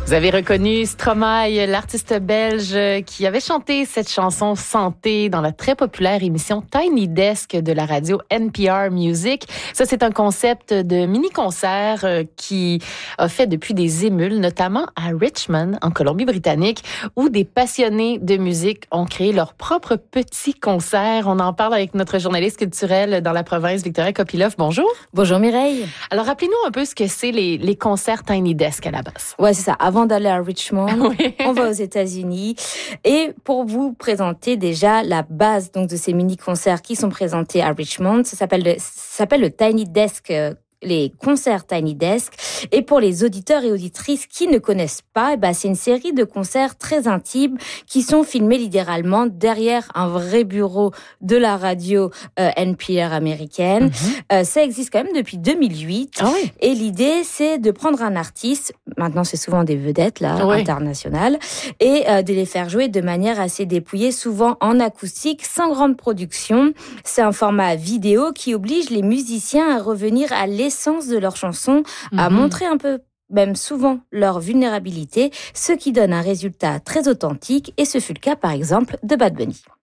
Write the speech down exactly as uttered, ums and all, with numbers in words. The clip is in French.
Vous avez reconnu Stromae, l'artiste belge qui avait chanté cette chanson Santé dans la très populaire émission Tiny Desk de la radio N P R Music. Ça, c'est un concept de mini-concert qui a fait depuis des émules, notamment à Richmond, en Colombie-Britannique, où des passionnés de musique ont créé leur propre petit concert. On en parle avec notre journaliste culturelle dans la province, Victoria Kopilov. Bonjour. Bonjour Mireille. Alors, rappelez-nous un peu ce que c'est les, les concerts Tiny Desk à la base. Ouais, c'est ça. Avant d'aller à Richmond, oui. on va aux États-Unis. Et pour vous présenter déjà la base donc de ces mini-concerts qui sont présentés à Richmond, ça s'appelle le, ça s'appelle le Tiny Desk, les concerts Tiny Desk. Et pour les auditeurs et auditrices qui ne connaissent pas, eh ben, c'est une série de concerts très intimes qui sont filmés littéralement derrière un vrai bureau de la radio euh, N P R américaine. Mm-hmm. Euh, ça existe quand même depuis deux mille huit. Ah oui. Et l'idée, c'est de prendre un artiste, maintenant c'est souvent des vedettes là, oui. internationales, et euh, de les faire jouer de manière assez dépouillée, souvent en acoustique, sans grande production. C'est un format vidéo qui oblige les musiciens à revenir à l'essence de leur chanson, mm-hmm. à montrer un peu, même souvent, leur vulnérabilité, ce qui donne un résultat très authentique, et ce fut le cas par exemple de Bad Bunny.